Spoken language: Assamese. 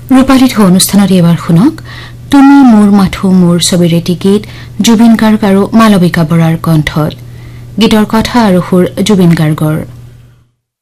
ৰূপালী ঢৌ অনুষ্ঠানত এবাৰ শুনক তুমি মোৰ মাথো মোৰ ছবিৰেটি গীত জুবিন গাৰ্গ আৰু মালবিকা বৰাৰ কণ্ঠত গীতৰ কথা আৰু সুৰ জুবিন গাৰ্গৰ